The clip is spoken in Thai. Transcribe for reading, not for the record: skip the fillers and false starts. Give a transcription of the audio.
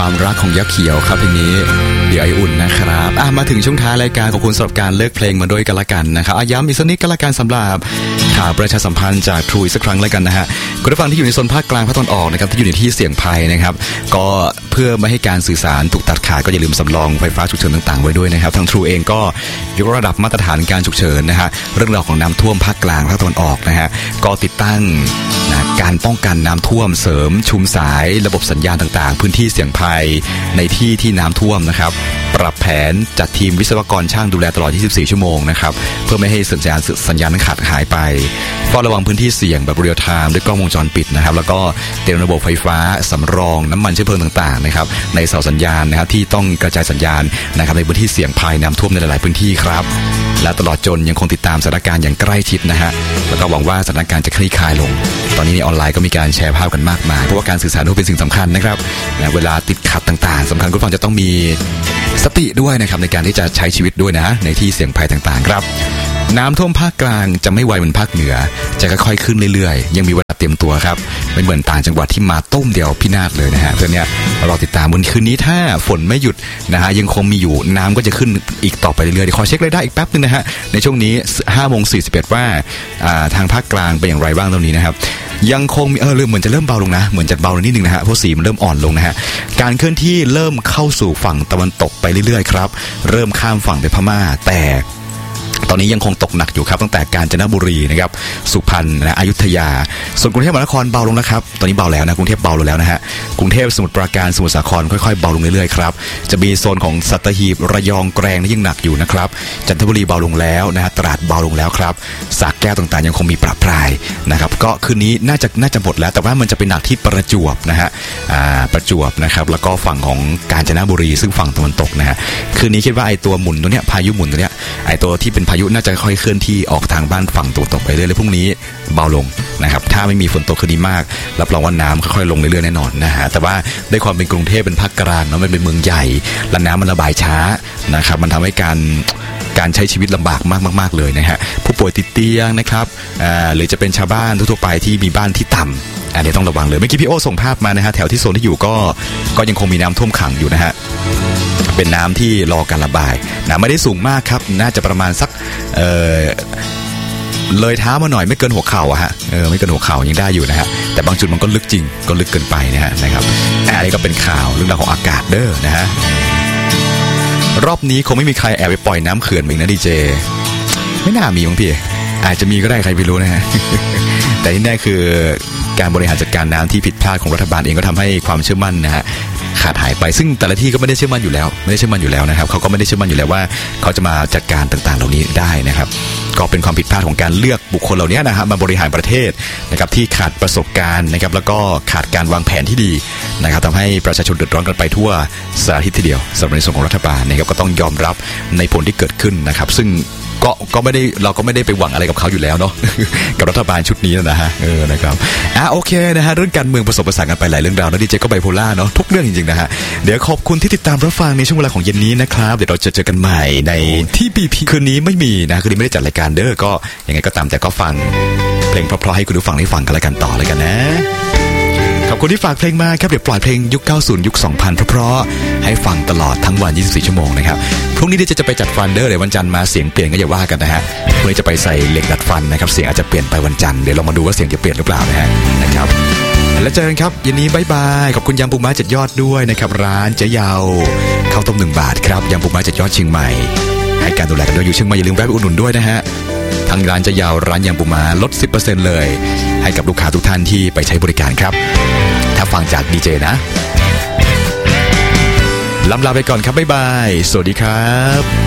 ความรักของยักษ์เขียวครับเพลงนี้เดี๋ยวไออุ่นนะครับมาถึงช่วงท้ายรายการขอบคุณสำหรับการเลือกเพลงมาด้วยกันละกันนะครับย้ำอีกสักนิดกันละกันสำหรับข่าวประชาสัมพันธ์จาก True สักครั้งละกันนะฮะคุณผู้ฟังที่อยู่ในโซนภาคกลางภาคตะวันออกนะครับที่อยู่ในที่เสี่ยงภัยนะครับก็เพื่อไม่ให้การสื่อสารถูกตัดขาดก็อย่าลืมสำรองไฟฟ้าฉุกเฉินต่างๆไว้ด้วยนะครับทาง True เองก็ยกระดับมาตรฐานการฉุกเฉินนะฮะเรื่องราวของน้ำท่วมภาคกลางภาคตะวันออกนะฮะก็ติดตั้งการป้องกันน้ำท่วมเสริมชุมสายระบบสัญญาณต่างๆพื้นที่เสี่ยงภัยในที่น้ำท่วมนะครับปรับแผนจัดทีมวิศวกรช่างดูแลตลอด24ชั่วโมงนะครับเพื่อไม่ให้สัญญาณนั้นขาดหายไปเฝ้าระวังพื้นที่เสี่ยงแบบเรียลไทม์ด้วยกล้องวงจรปิดนะครับแล้วก็เตรียมระบบไฟฟ้าสำรองน้ำมันเชื้อเพลิงต่างๆนะครับในเสาสัญญาณนะครับที่ต้องกระจายสัญญาณนะครับในพื้นที่เสี่ยงภัยน้ำท่วมในหลายๆพื้นที่ครับและตลอดจนยังคงติดตามสถานการณ์อย่างใกล้ชิดนะฮะแล้วก็หวังว่าสถานการณ์จะคลี่คลายลงตอนนี้ในออนไลน์ก็มีการแชร์ภาพกันมากมายเพราะว่าการสื่อสารเป็นสิ่งสำคัญนะครับเวลาติดขัดต่างๆสำคัญคุณฟังจะต้องมีสติด้วยนะครับในการที่จะใช้ชีวิตด้วยนะในที่เสี่ยงภัยต่างๆครับน้ำท่วมภาคกลางจะไม่ไวเหมือนภาคเหนือจะค่อยๆขึ้นเรื่อยๆยังมีเวลาเตรียมตัวครับไม่เหมือนต่างจังหวัดที่มาต้มเดียวพินาศเลยนะฮะเพื่อนเนี่ยเราติดตามวันคืนนี้ถ้าฝนไม่หยุดนะฮะยังคงมีอยู่น้ำก็จะขึ้นอีกต่อไปเรื่อยๆขอเช็คเลยได้อีกแป๊บนึงนะฮะในช่วงนี้ 5:41 ว่าทางภาคกลางเป็นอย่างไรบ้างตรงนี้นะครับยังคงมีเหมือนจะเริ่มเบาลงนะเหมือนจะเบาลงนิดนึงนะฮะเพราะสีมันเริ่มอ่อนลงนะฮะการเคลื่อนที่เริ่มเข้าสู่ฝั่งตะวันตกไปเรื่อยๆครับเริ่มข้ามฝั่งไปพม่าแต่ตอนนี้ยังคงตกหนักอยู่ครับตั้งแต่กาญจนบุรีนะครับสุพรรณนะอยุธยาส่วนกรุงเทพมหานครเบาลงนะครับตอนนี้เบาแล้วนะกรุงเทพเบาลงแล้วนะฮะกรุงเทพสมุทรปราการสมุทรสาครค่อยๆเบาลงเรื่อยๆครับจะมีโซนของสัตหีบระยองแกรงนี่ยังหนักอยู่นะครับจันทบุรีเบาลงแล้วนะฮะตราดเบาลงแล้วครับสระแก้วต่างๆยังคงมีประปรายนะครับก็คืนนี้น่าจะหมดแล้วแต่ว่ามันจะเป็นหนักที่ประจวบนะฮะประจวบนะครับแล้วก็ฝั่งของกาญจนบุรีซึ่งฝั่งตะวันตกนะฮะคืนนี้คิดว่าไอตัวหมุนตัวเนี้ยพายุหมุนตัวเนี้ยไอตัวที่เป็นพายุน่าจะค่อยเคลื่อนที่ออกทางบ้านฝั่งตะวันตกไปเรื่อยๆพรุ่งนี้เบาลงนะครับถ้าไม่มีฝนตกคืนนี้มากรับรองว่าน้ำค่อยๆลงเรื่อยๆแน่นอนนะฮะแต่ว่าด้วยความเป็นกรุงเทพเป็นภาคกลางเนาะมันเป็นเมืองใหญ่และน้ำมันระบายช้านะครับมันทำให้การใช้ชีวิตลำบากมากๆเลยนะฮะผู้ป่วยติดเตียงนะครับหรือจะเป็นชาวบ้านทั่วไปที่มีบ้านที่ต่ำอันนี้ต้องระวังเลยเมื่อกี้พี่โอส่งภาพมานะฮะแถวที่โซนที่อยู่ก็ยังคงมีน้ำท่วมขังอยู่นะฮะเป็นน้ำที่รอการระบายน้ำไม่ได้สูงมากครับน่าจะประมาณสักเลยเท้ามาหน่อยไม่เกินหัวเข่าอะฮะไม่เกินหัวเข่ายังได้อยู่นะฮะแต่บางจุดมันก็ลึกจริงก็ลึกเกินไปนะฮะนะครับอันนี้ก็เป็นข่าวเรื่องราวของอากาศเด้อนะฮะรอบนี้คงไม่มีใครแอบไปปล่อยน้ำเขื่อนอีกนะดีเจไม่น่ามีมั้งพี่อาจจะมีก็ได้ใครไม่รู้นะฮะ แต่ที่แน่คือการบริหารจัดการน้ำที่ผิดพลาดของรัฐบาลเองก็ทำให้ความเชื่อมั่นนะฮะขาดหายไปซึ่งแต่ละที่ก็ไม่ได้เชื่อมั่นอยู่แล้วนะครับเขาก็ไม่ได้เชื่อมั่นอยู่แล้วว่าเขาจะมาจัดการต่างๆเหล่านี้ได้นะครับก็เป็นความผิดพลาดของการเลือกบุคคลเหล่านี้นะฮะมาบริหารประเทศนะครับที่ขาดประสบการณ์นะครับแล้วก็ขาดการวางแผนที่ดีนะครับทำให้ประชาชนเดือดร้อนกันไปทั่วสารทิศทีเดียวสำหรับในส่วนของรัฐบาลนะครับก็ต้องยอมรับในผลที่เกิดขึ้นนะครับซึ่งเราก็ไม่ได้ไปหวังอะไรกับเขาอยู่แล้วเนาะ กับรัฐบาลชุดนี้นะฮะนะครับโอเคนะฮะเรื่องการเมืองผสมผสานกันไปหลายเรื่องราวนะดีเจก็ไบโพล่าเนาะทุกเรื่องจริงๆนะฮะเดี๋ยวขอบคุณที่ติดตามรับฟังในช่วงเวลาของเย็นนี้นะครับเดี๋ยวเราจะเจอกันใหม่ในที่BPคืนนี้ไม่มีนะคืนนี้ไม่ได้จัดรายการเด้อก็ยังไงก็ตามแต่ก็ฟังเพลงเพราะๆให้คุณผู้ฟังได้ฟังกันแล้วกันต่อเลยกันนะขอบคุณที่ฝากเพลงมาครับเดี๋ยวปล่อยเพลงยุค 90 ยุค 2000 เพราะๆให้ฟังตลอดทั้งวัน24ชั่วโมงนะครับพรุ่งนี้จะไปจัดฟันเด้อเดี๋ยววันจันทร์มาเสียงเปลี่ยนก็อย่าว่ากันนะฮะพรุ่งนี้จะไปใส่เหล็กดัดฟันนะครับเสียงอาจจะเปลี่ยนไปวันจันทร์เดี๋ยวเรามาดูว่าเสียงจะเปลี่ยนหรือเปล่านะฮะนะครับแล้วเจอกันครับเย็นนี้บ๊ายบายขอบคุณยำปูม้า7 ยอดด้วยนะครับร้านเจ๊เยาข้าวต้ม1 บาทครับยำปูม้า7 ยอดเชียงใหม่ให้การดูแลกันด้วยอยู่เชียงใหม่อย่าลืมแวะไปอุดหนุนด้วยนะฮะทางร้านเจ๊เยาร้านยำปูม้าลด 10% เลยให้กับลูกค้าทุกท่านที่ไปใช้บริการครับถ้าฟังจากดีเจนะลาไปก่อนครับบ๊ายบายสวัสดีครับ